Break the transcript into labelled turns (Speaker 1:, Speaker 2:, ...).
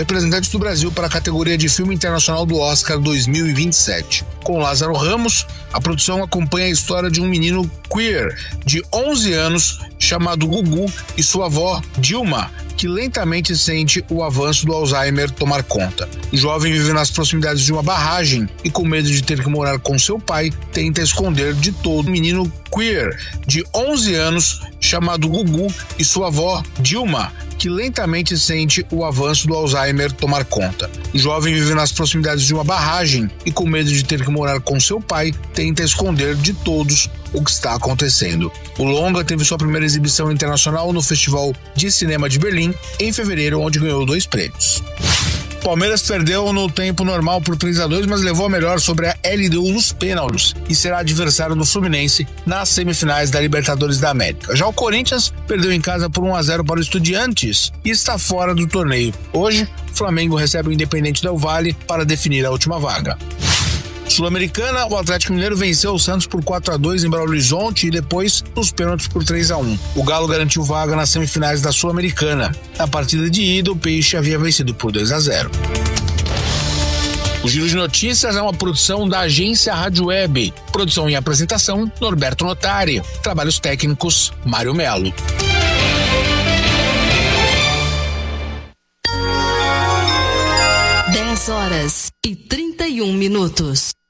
Speaker 1: representante do Brasil para a categoria de filme internacional do Oscar 2027. Com Lázaro Ramos, a produção acompanha a história de um menino queer de 11 anos chamado Gugu e sua avó, Dilma, que lentamente sente o avanço do Alzheimer tomar conta. O jovem vive nas proximidades de uma barragem e, com medo de ter que morar com seu pai, tenta esconder de todo o menino queer de 11 anos chamado Gugu e sua avó, Dilma, que lentamente sente o avanço do Alzheimer tomar conta. O jovem vive nas proximidades de uma barragem e, com medo de ter que morar com seu pai, tenta esconder de todos o que está acontecendo. O longa teve sua primeira exibição internacional no Festival de Cinema de Berlim em fevereiro, onde ganhou 2 prêmios. Palmeiras perdeu no tempo normal por 3-2, mas levou a melhor sobre a LDU nos pênaltis e será adversário do Fluminense nas semifinais da Libertadores da América. Já o Corinthians perdeu em casa por 1-0 para o Estudiantes e está fora do torneio. Hoje, o Flamengo recebe o Independente Del Valle para definir a última vaga. Sul-Americana, o Atlético Mineiro venceu o Santos por 4-2 em Belo Horizonte e depois nos pênaltis por 3-1. O Galo garantiu vaga nas semifinais da Sul-Americana. Na partida de ida, o Peixe havia vencido por 2-0. O Giro de Notícias é uma produção da agência Rádio Web. Produção e apresentação, Norberto Notari. Trabalhos técnicos, Mário Melo.
Speaker 2: 10 horas e 31 minutos.